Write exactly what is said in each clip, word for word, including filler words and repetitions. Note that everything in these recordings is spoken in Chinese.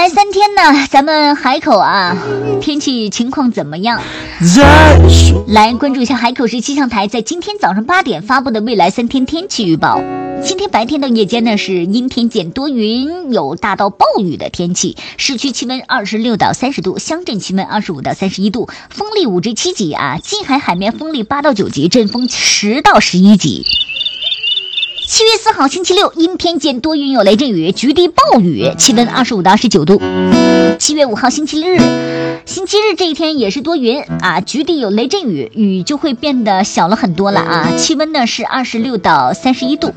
来三天呢，咱们海口啊，天气情况怎么样？来关注一下海口市气象台在今天早上八点发布的未来三天天气预报。今天白天到夜间呢是阴天见多云，有大到暴雨的天气。市区气温二十六到三十度，乡镇气温二十五到三十一度，风力五至七级啊，近海海面风力八到九级，阵风十到十一级。七月四号星期六，阴天见多云有雷阵雨，局地暴雨，气温二十五到二十九度。七月五号星期日，星期日这一天也是多云啊，局地有雷阵雨，雨就会变得小了很多了啊，气温呢是二十六到三十一度。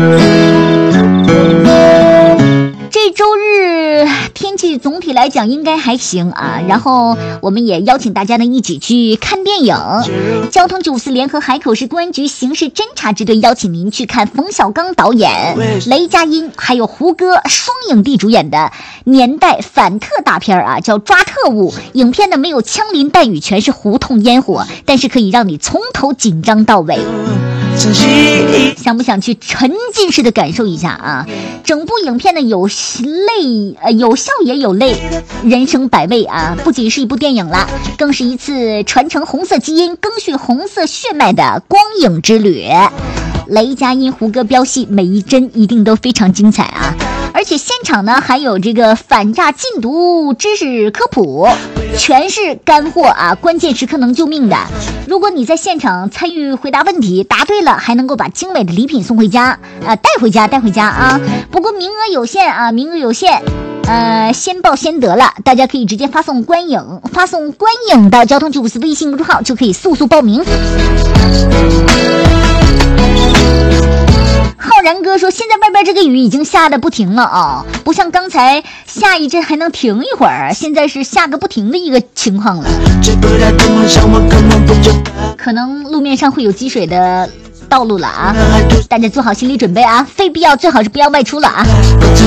这周日天气总体来讲应该还行啊，然后我们也邀请大家呢一起去看电影。交通九四联合海口市公安局刑事侦查支队邀请您去看冯小刚导演、雷佳音还有胡歌双影帝主演的年代反特大片啊，叫《抓特务》。影片呢没有枪林弹雨，全是胡同烟火，但是可以让你从头紧张到尾。想不想去沉浸式的感受一下啊？整部影片呢有泪呃有笑也有泪，人生百味啊！不仅是一部电影了，更是一次传承红色基因、更续红色血脉的光影之旅。雷佳音、胡歌飙戏，每一帧一定都非常精彩啊！而且现场呢还有这个反诈禁毒知识科普，全是干货啊，关键时刻能救命的。如果你在现场参与回答问题，答对了还能够把精美的礼品送回家啊，带回家带回家啊。不过名额有限啊，名额有限，呃，先报先得了，大家可以直接发送观影，发送观影到交通九五四微信公众号就可以速速报名。浩然哥说，现在外边这个雨已经下的不停了啊，不像刚才下一阵还能停一会儿，现在是下个不停的一个情况了。可能路面上会有积水的道路了啊，大家做好心理准备啊，非必要最好是不要外出了啊。